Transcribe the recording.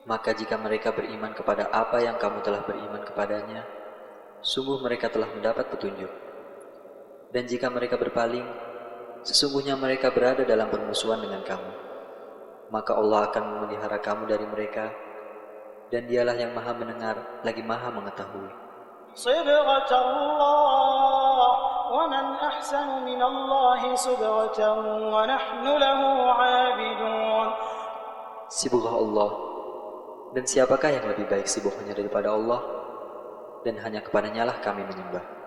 Maka jika mereka beriman kepada apa yang kamu telah beriman kepadanya, sungguh mereka telah mendapat petunjuk. Dan jika mereka berpaling, sesungguhnya mereka berada dalam permusuhan dengan kamu. Maka Allah akan memelihara kamu dari mereka, dan Dialah yang Maha Mendengar lagi Maha Mengetahui. صبغة الله ومن أحسن من الله صبغة ونحن له عابدون. Sibghah Allah, dan siapakah yang lebih baik sibghahnya daripada Allah, dan hanya kepadanya lah kami menyembah.